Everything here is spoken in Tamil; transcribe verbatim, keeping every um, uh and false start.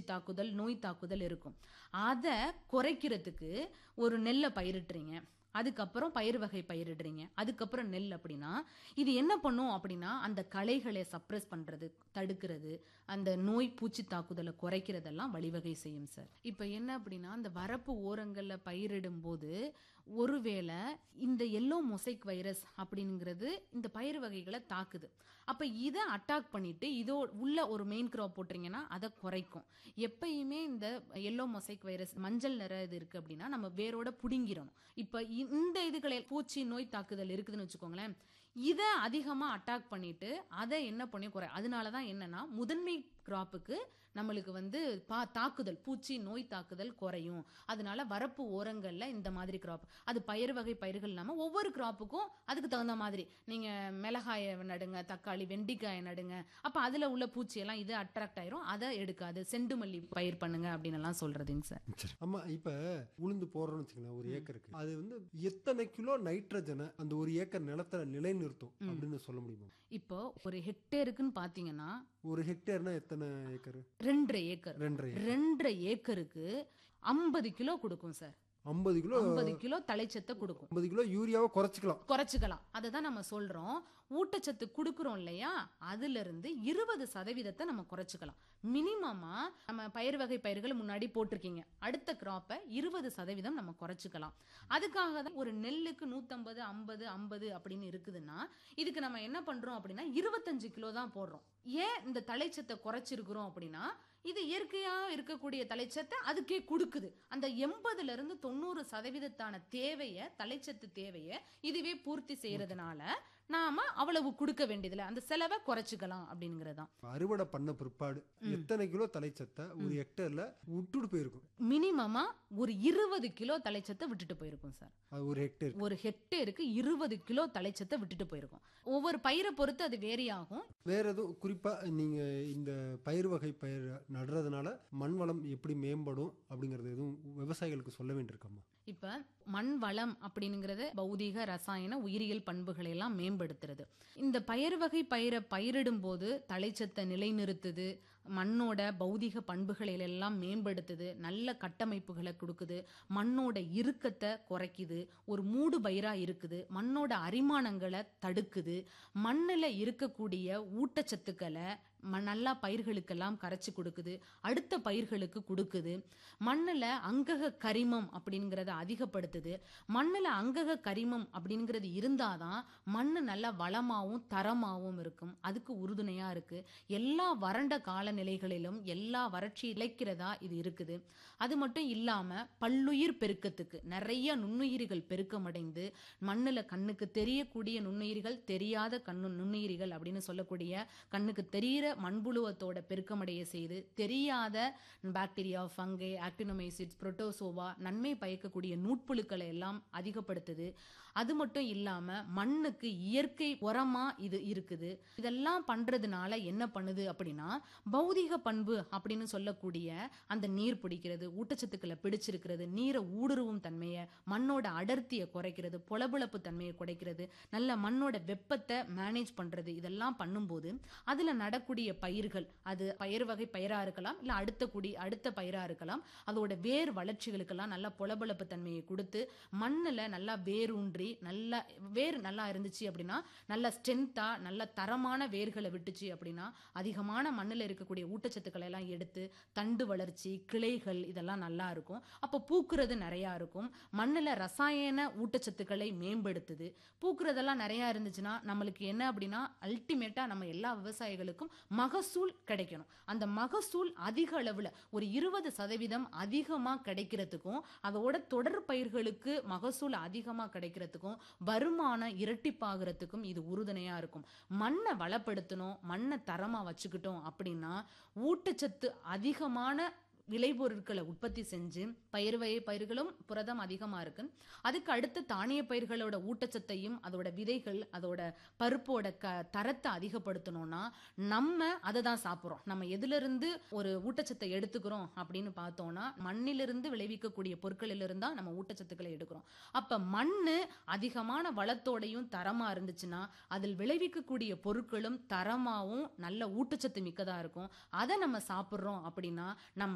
தாக்குதல், நோய் தாக்குதல் இருக்கும். அத குறைக்கிறதுக்கு ஒரு நெல்ல பயிரிட்டுறீங்க. அதுக்கப்புறம் பயிர் வகை பயிரிடுறீங்க. அதுக்கப்புறம் நெல் அப்படின்னா, இது என்ன பண்ணும் அப்படின்னா, அந்த களைகளை சப்ரஸ் பண்றது, தடுக்கிறது, அந்த நோய் பூச்சி தாக்குதலை குறைக்கிறதெல்லாம் வழிவகை செய்யும் சார். இப்ப என்ன அப்படின்னா, அந்த வரப்பு ஓரங்கள்ல பயிரிடும்போது, ஒருவேளை இந்த எல்லோ மொசைக் வைரஸ் அப்படிங்கிறது இந்த பயிர் வகைகளை தாக்குது. அப்ப இதை அட்டாக் பண்ணிட்டு இதோ உள்ள ஒரு மெயின் கிராப் போட்டீங்கன்னா அதை குறைக்கும். எப்பயுமே இந்த எல்லோ மொசைக் வைரஸ் மஞ்சள் நிற இது இருக்கு அப்படின்னா நம்ம வேரோட புடுங்கிடணும். இப்ப இந்த இதுகளை பூச்சி நோய் தாக்குதல் இருக்குதுன்னு வச்சுக்கோங்களேன், இதை அதிகமா அட்டாக் பண்ணிட்டு அதை என்ன பண்ணி குறை. அதனாலதான் என்னன்னா முதன்மை கிராப்புக்கு நம்மளுக்கு வந்து பா தாக்குதல் பூச்சி நோய் தாக்குதல் குறையும். அதனால வரப்பு ஓரங்கள்ல இந்த மாதிரி கிராப், அது பயிர் வகை பயிர்கள் இல்லாம ஒவ்வொரு கிராப்புக்கும் அதுக்கு தகுந்த மாதிரி நீங்க மிளகாயை நடுங்க, தக்காளி வெண்டிக்காயை நடுங்க. அப்ப அதுல உள்ள பூச்சி எல்லாம் இது அட்ராக்ட் ஆயிரும், அதை எடுக்காது. செண்டு மல்லி பயிர் பண்ணுங்க அப்படின்னு எல்லாம் சொல்றதுங்க சார். ஆமா, இப்ப உளுந்து போடுறோம்னு வச்சுக்கலாம் ஒரு ஏக்கருக்கு, அது வந்து எத்தனை கிலோ நைட்ரஜனை அந்த ஒரு ஏக்கர் நிலத்துல நிலைநிறுத்தும் அப்படின்னு சொல்ல முடியுமா? இப்போ ஒரு ஹெக்டேருக்குன்னு பாத்தீங்கன்னா, ஒரு ஹெக்டேர்னா எத்தனை ஏக்கர்? ரெண்டரை ஏக்கர். ரெண்டரை ஏக்கருக்கு ஐம்பது கிலோ கொடுக்கும் சார். ஐம்பது கிலோ ஐம்பது கிலோ தலைச்சத்தை கொடுக்கும். ஐம்பது கிலோ யூரியாவை குறைச்சிக்கலாம் குறைச்சிக்கலாம். அதுதான் நம்ம சொல்றோம். ஊட்டச்சத்து கொடுக்கிறோம் இல்லையா, அதுல இருந்து இருபது சதவீதத்தை நம்ம குறைச்சிக்கலாம். மினிமமா நம்ம பயிர் வகை பயிர்கள் முன்னாடி போட்டிருக்கீங்க, அடுத்த கிராப்பை இருபது சதவீதம் நம்ம குறைச்சிக்கலாம். அதுக்காக தான் ஒரு நெல்லுக்கு நூத்தம்பது ஐம்பது ஐம்பது அப்படின்னு இருக்குதுன்னா, இதுக்கு நம்ம என்ன பண்றோம் அப்படின்னா இருபத்தஞ்சு கிலோ தான் போடுறோம். ஏன் இந்த தலைச்சத்தை குறைச்சிருக்கிறோம் அப்படின்னா, இது இயற்கையா இருக்கக்கூடிய தலைச்சத்தை அதுக்கே கொடுக்குது. அந்த எண்பதுல இருந்து தொண்ணூறு சதவீதத்தான தேவைய தலைச்சத்து தேவைய இதுவே பூர்த்தி செய்யறதுனால நாம அவ்வளவு கொடுக்க வேண்டியதுல அந்த செலவை குறைச்சிக்கலாம் அப்படிங்கறதான். அறுவடை பண்ண பிற்பாடு எத்தனை கிலோ தலைச்சத்தை ஒரு ஹெக்டேர்ல விட்டுட்டு போயிருக்கும்? மினிமமா ஒரு இருபது கிலோ தலைச்சத்தை விட்டுட்டு போயிருக்கும் சார். ஒரு ஹெக்டேர் ஒரு ஹெக்டேருக்கு இருபது கிலோ தலைச்சத்தை விட்டுட்டு போயிருக்கும். ஒவ்வொரு பயிரை பொறுத்து அது வேரி ஆகும். வேற எதுவும் குறிப்பா நீங்க இந்த பயிர் வகை பயிர் நடுறதுனால மண் வளம் எப்படி மேம்படும் அப்படிங்கறது எதுவும் விவசாயிகளுக்கு சொல்ல வேண்டியிருக்கமா? இப்ப மண் வளம் அப்படிங்கிறது பௌதீக ரசாயன உயிரியல் பண்புகளை எல்லாம் மேம்படுத்துறது. இந்த பயிர் வகை பயிரை பயிரிடும் போது தலைச்சத்தை நிலைநிறுத்துது, மண்ணோட பௌதீக பண்புகளை எல்லாம் மேம்படுத்துது, நல்ல கட்டமைப்புகளை கொடுக்குது, மண்ணோட இறுக்கத்தை குறைக்குது, ஒரு மூடு பயிரா இருக்குது, மண்ணோட அரிமானங்களை தடுக்குது, மண்ணில் இருக்கக்கூடிய ஊட்டச்சத்துக்களை நல்லா பயிர்களுக்கெல்லாம் கரைச்சி கொடுக்குது, அடுத்த பயிர்களுக்கு கொடுக்குது. மண்ணில் அங்கக கரிமம் அப்படிங்கிறத அதிகப்படுத்துது. மண்ணில் அங்கக கரிமம் அப்படிங்கிறது இருந்தாதான் மண்ணு நல்லா வளமாவும் தரமாவும் இருக்கும். அதுக்கு உறுதுணையா இருக்கு. எல்லா வறண்ட காலநிலைகளிலும் எல்லா வறட்சி இழைக்கிறதா இது இருக்குது. அது மட்டும் இல்லாம பல்லுயிர் பெருக்கத்துக்கு நிறைய நுண்ணுயிரிகள் பெருக்கமடைந்து மண்ணில் கண்ணுக்கு தெரியக்கூடிய நுண்ணுயிரிகள், தெரியாத கண்ணு நுண்ணுயிரிகள் அப்படின்னு சொல்லக்கூடிய கண்ணுக்கு தெரிகிற மண்புழுவத்தோட பெருக்கமடைய செய்து தெரியாத பாக்டீரியா, ஃபங்கை, ஆக்டினோமைசிட்ஸ், புரோட்டோசோவா, நன்மை பயக்கக்கூடிய நூட்புழுக்களை எல்லாம் அதிகப்படுத்துது. அது மட்டும் இல்லாம மண்ணுக்கு இயற்கை உரமா இது இருக்குது. இதெல்லாம் பண்றதுனால என்ன பண்ணுது அப்படின்னா, பௌதிக பண்பு அப்படின்னு சொல்லக்கூடிய அந்த நீர் பிடிக்கிறது, ஊட்டச்சத்துக்களை பிடிச்சிருக்கிறது, நீரை ஊடுருவும் தன்மையை, மண்ணோட அடர்த்தியை குறைக்கிறது, பொலபொலப்பு தன்மையை குறைக்கிறது, நல்ல மண்ணோட வெப்பத்தை மேனேஜ் பண்றது, இதெல்லாம் பண்ணும்போது அதுல நடக்கூடிய பயிர்கள், அது பயிர் வகை பயிரா இருக்கலாம், இல்ல அடுத்த குடி அடுத்த பயிரா இருக்கலாம், அதோட வேர் வளர்ச்சிகளுக்கெல்லாம் நல்ல பொலபொலப்பு தன்மையை கொடுத்து மண்ணுல நல்லா வேரூன்றி நல்ல வேர் நல்லா இருந்துச்சு அப்படின்னா, நல்ல ஸ்ட்ரென்த்தா நல்ல தரமான வேர்களை விட்டுச்சு அப்படின்னா அதிகமான மண்ணில் இருக்கக்கூடிய ஊட்டச்சத்துக்களை எல்லாம் எடுத்து தண்டு வளர்ச்சி, கிளைகள் இதெல்லாம் நல்லா இருக்கும். அப்போ பூக்குறது நிறைய இருக்கும். மண்ணில் ரசாயன ஊட்டச்சத்துக்களை மேம்படுத்துது. பூக்குறதெல்லாம் நிறைய இருந்துச்சுன்னா நம்மளுக்கு என்ன அப்படின்னா, அல்டிமேட்டா நம்ம எல்லா விவசாயிகளுக்கும் மகசூல் கிடைக்கணும். அந்த மகசூல் அதிக அளவுல ஒரு இருபது சதவீதம் அதிகமா கிடைக்கிறதுக்கும், அதோட தொடர் பயிர்களுக்கு மகசூல் அதிகமா கிடைக்கிறதுக்கும், வருமானம் இரட்டிப்பாகிறதுக்கும் இது உறுதுணையா இருக்கும். மண்ணை வளப்படுத்தணும், மண்ணை தரமா வச்சுக்கிட்டோம் அப்படின்னா ஊட்டச்சத்து அதிகமான விளைபொருட்களை உற்பத்தி செஞ்சு பயிர் வகை பயிர்களும் புரதம் அதிகமா இருக்கு. அதுக்கு அடுத்து தானிய பயிர்களோட ஊட்டச்சத்தையும் அதோட விதைகள் அதோட பருப்போட க தரத்தை அதிகப்படுத்தணும்னா நம்ம அதை தான் சாப்பிட்றோம். நம்ம எதுல இருந்து ஒரு ஊட்டச்சத்தை எடுத்துக்கிறோம் அப்படின்னு பார்த்தோம்னா மண்ணிலிருந்து விளைவிக்கக்கூடிய பொருட்களிலிருந்தா நம்ம ஊட்டச்சத்துக்களை எடுக்கிறோம். அப்ப மண்ணு அதிகமான வளத்தோடையும் தரமா இருந்துச்சுன்னா அதில் விளைவிக்கக்கூடிய பொருட்களும் தரமாவும் நல்ல ஊட்டச்சத்து மிக்கதா இருக்கும். அதை நம்ம சாப்பிட்றோம் அப்படின்னா நம்ம